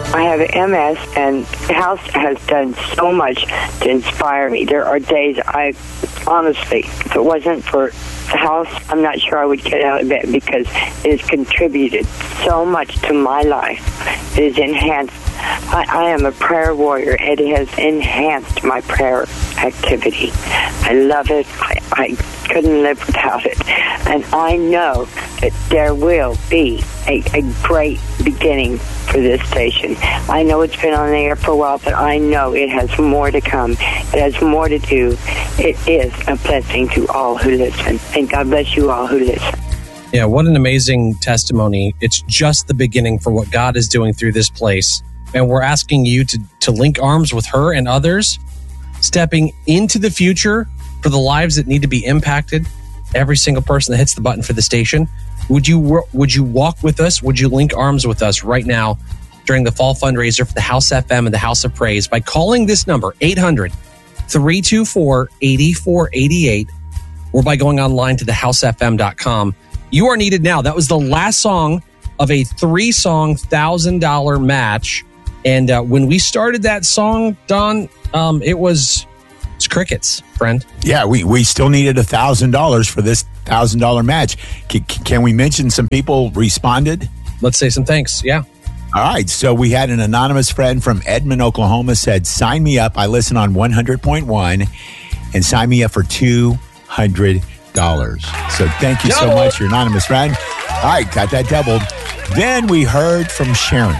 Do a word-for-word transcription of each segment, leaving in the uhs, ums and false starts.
I have M S, and the house has done so much to inspire me. There are days I, honestly, if it wasn't for the house, I'm not sure I would get out of bed, because it has contributed so much to my life. It has enhanced. I, I am a prayer warrior. It has enhanced my prayer activity. I love it. I, I couldn't live without it. And I know that there will be a, a great beginning for this station. I know it's been on the air for a while, but I know it has more to come. It has more to do. It is a blessing to all who listen. And God bless you all who listen. Yeah, what an amazing testimony. It's just the beginning for what God is doing through this place. And we're asking you to, to link arms with her and others, stepping into the future for the lives that need to be impacted. Every single person that hits the button for the station. Would you would you walk with us? Would you link arms with us right now during the fall fundraiser for the House F M and the House of Praise by calling this number, eight hundred, three two four, eight four eight eight, or by going online to the house f m dot com. You are needed now. That was the last song of a three-song one thousand dollars match. And uh, when we started that song, Don, um, it was it's crickets, friend. Yeah, we, we still needed one thousand dollars for this one thousand dollars match. C- can we mention some people responded? Let's say some thanks, yeah. All right, so we had an anonymous friend from Edmond, Oklahoma said, sign me up. I listen on one hundred point one and sign me up for two hundred dollars. So thank you Double. so much, your anonymous friend. All right, got that doubled. Then we heard from Sharon.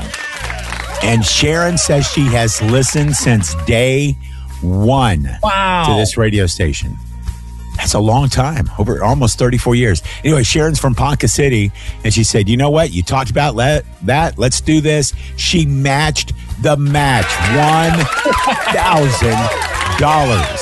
And Sharon says she has listened since day one wow. to this radio station. That's a long time, over almost thirty-four years. Anyway, Sharon's from Ponca City, and she said, you know what? You talked about let, that. Let's do this. She matched the match. one thousand dollars.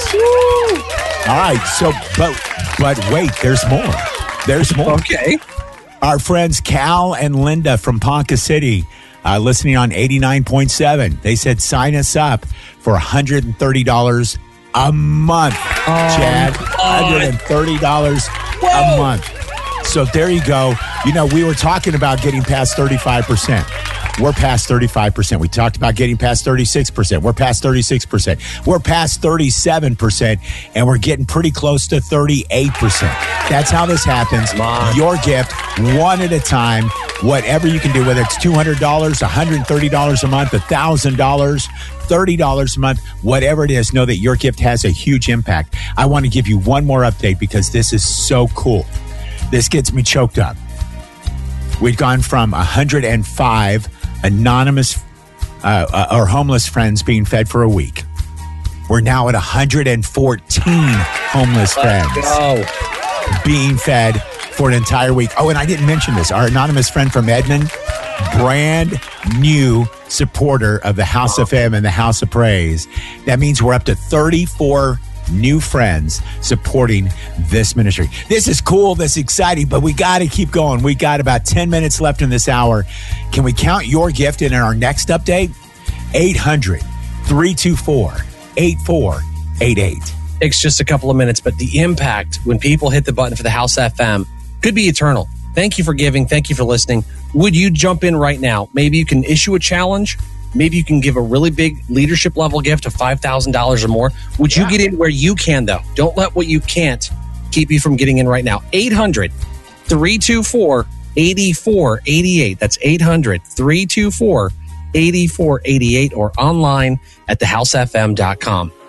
All right, so, but, but wait, there's more. There's more. Okay. Our friends Cal and Linda from Ponca City, Uh, listening on eighty-nine point seven. They said, sign us up for one hundred thirty dollars a month, oh, Chad. one hundred thirty dollars Whoa. a month. So there you go. You know, we were talking about getting past thirty-five percent. We're past thirty-five percent. We talked about getting past thirty-six percent. We're past thirty-six percent. We're past thirty-seven percent, and we're getting pretty close to thirty-eight percent. That's how this happens. Your gift, one at a time. Whatever you can do, whether it's two hundred dollars, one hundred thirty dollars a month, one thousand dollars, thirty dollars a month, whatever it is, know that your gift has a huge impact. I want to give you one more update because this is so cool. This gets me choked up. We've gone from one hundred five anonymous uh, uh, or homeless friends being fed for a week. We're now at one hundred fourteen homeless friends being fed for an entire week. Oh, and I didn't mention this. Our anonymous friend from Edmond, brand new supporter of the House F M and the House of Praise. That means we're up to thirty-four new friends supporting this ministry. This is cool. This is exciting, but we got to keep going. We got about ten minutes left in this hour. Can we count your gift in our next update? eight hundred, three two four, eight four eight eight. Takes just a couple of minutes, but the impact when people hit the button for the House F M could be eternal. Thank you for giving. Thank you for listening. Would you jump in right now? Maybe you can issue a challenge. Maybe you can give a really big leadership level gift of five thousand dollars or more. Would you yeah. get in where you can, though? Don't let what you can't keep you from getting in right now. eight hundred, three two four, eight four eight eight. That's eight hundred, three two four, eight four eight eight or online at the house f m dot com.